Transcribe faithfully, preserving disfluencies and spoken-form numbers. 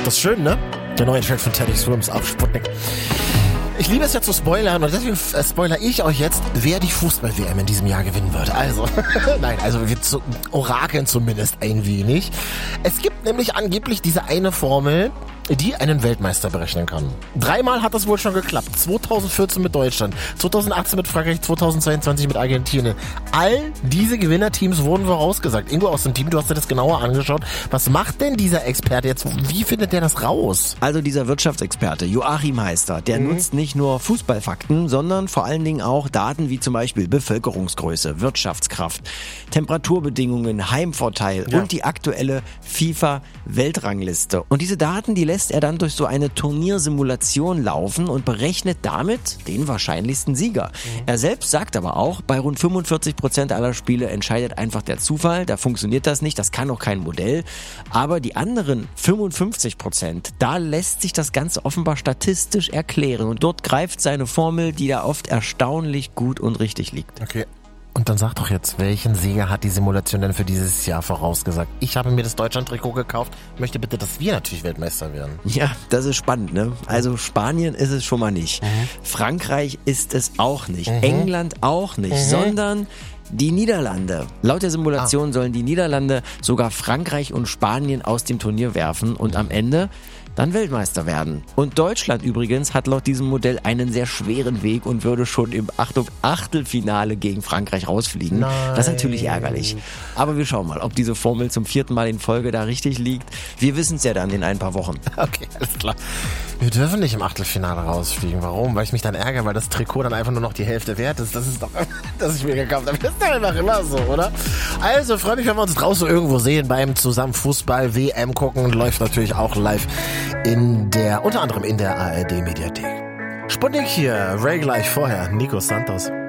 Das ist schön, ne? Der neue Track von Teddy Swims auf Sputnik. Ich liebe es ja zu spoilern und deswegen äh, spoilere ich euch jetzt, wer die Fußball-W M in diesem Jahr gewinnen wird. Also, nein, also wir zu orakeln zumindest ein wenig. Es gibt nämlich angeblich diese eine Formel, die einen Weltmeister berechnen kann. Dreimal hat das wohl schon geklappt. zweitausendvierzehn mit Deutschland, zweitausendachtzehn mit Frankreich, zweitausendzweiundzwanzig mit Argentinien. All diese Gewinnerteams wurden vorausgesagt. Ingo aus dem Team, du hast dir das genauer angeschaut. Was macht denn dieser Experte jetzt? Wie findet der das raus? Also dieser Wirtschaftsexperte, Joachim Heister, der mhm. nutzt nicht nur Fußballfakten, sondern vor allen Dingen auch Daten wie zum Beispiel Bevölkerungsgröße, Wirtschaftskraft, Temperaturbedingungen, Heimvorteil ja. und die aktuelle FIFA-Weltrangliste. Und diese Daten, die lässt er dann durch so eine Turniersimulation laufen und berechnet damit den wahrscheinlichsten Sieger. Mhm. Er selbst sagt aber auch, bei rund fünfundvierzig Prozent aller Spiele entscheidet einfach der Zufall, da funktioniert das nicht, das kann auch kein Modell. Aber die anderen fünfundfünfzig Prozent, da lässt sich das Ganze offenbar statistisch erklären und dort greift seine Formel, die da oft erstaunlich gut und richtig liegt. Okay. Und dann sag doch jetzt, welchen Sieger hat die Simulation denn für dieses Jahr vorausgesagt? Ich habe mir das Deutschland-Trikot gekauft, möchte bitte, dass wir natürlich Weltmeister werden. Ja, das ist spannend, ne? Also Spanien ist es schon mal nicht. Mhm. Frankreich ist es auch nicht. Mhm. England auch nicht, mhm. sondern die Niederlande. Laut der Simulation ah. sollen die Niederlande sogar Frankreich und Spanien aus dem Turnier werfen und am Ende dann Weltmeister werden. Und Deutschland übrigens hat laut diesem Modell einen sehr schweren Weg und würde schon im Achtung Achtelfinale gegen Frankreich rausfliegen. Nein. Das ist natürlich ärgerlich. Aber wir schauen mal, ob diese Formel zum vierten Mal in Folge da richtig liegt. Wir wissen es ja dann in ein paar Wochen. Okay, alles klar. Wir dürfen nicht im Achtelfinale rausfliegen. Warum? Weil ich mich dann ärgere, weil das Trikot dann einfach nur noch die Hälfte wert ist. Das ist doch, das ich mir gekauft habe. Das ist doch einfach immer so, oder? Also, freue mich, wenn wir uns draußen irgendwo sehen beim zusammen Fußball-W M gucken. Läuft natürlich auch live in der, unter anderem in der A R D-Mediathek. Sputnik hier, Ray gleich vorher, Nico Santos.